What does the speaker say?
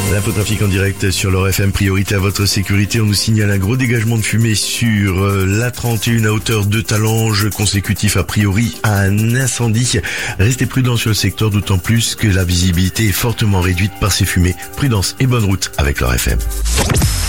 L'infotrafic en direct sur l'Or FM, priorité à votre sécurité. On nous signale un gros dégagement de fumée sur l'A31 à hauteur de Talange, consécutif a priori à un incendie. Restez prudents sur le secteur, d'autant plus que la visibilité est fortement réduite par ces fumées. Prudence et bonne route avec l'Or FM.